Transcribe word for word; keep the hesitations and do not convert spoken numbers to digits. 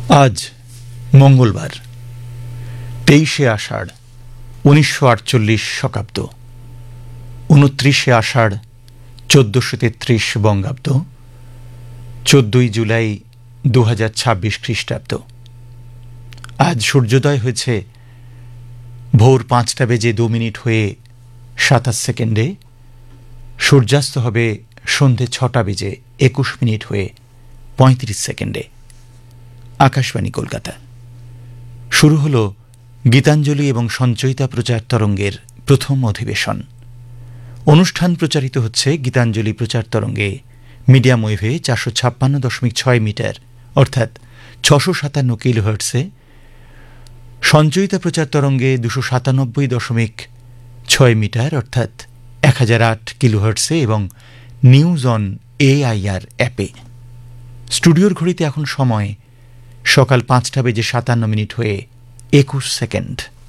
আজ মঙ্গলবার তেইশে আষাঢ় উনিশশো আটচল্লিশ শকাব্দ, উনত্রিশে আষাঢ় চোদ্দশো তেত্রিশ বঙ্গাব্দ, চোদ্দই জুলাই দু হাজার ছাব্বিশ খ্রিস্টাব্দ। আজ সূর্যোদয় হয়েছে ভোর পাঁচটা বেজে দু মিনিট হয়ে সাতাশ সেকেন্ডে, সূর্যাস্ত হবে সন্ধে ছটা বেজে একুশ মিনিট হয়ে পঁয়ত্রিশ সেকেন্ডে। আকাশবাণী কলকাতা। শুরু হল গীতাঞ্জলি এবং সঞ্চয়িতা প্রচার তরঙ্গের প্রথম অধিবেশন। অনুষ্ঠান প্রচারিত হচ্ছে গীতাঞ্জলি প্রচার তরঙ্গে মিডিয়াম ওয়েভে চারশো ছাপ্পান্ন দশমিক ছয় মিটার অর্থাৎ ছশো সাতান্ন কিলোহার্টসে, সঞ্চয়িতা প্রচার তরঙ্গে দুশো সাতানব্বই দশমিক ছয় মিটার অর্থাৎ এক হাজার আট কিলোহার্টসে এবং নিউজ অন এআইআর অ্যাপে। স্টুডিওর ঘড়িতে এখন সময় সকাল পাঁচটা বেজে সাতান্ন মিনিট হয়ে একুশ সেকেন্ড।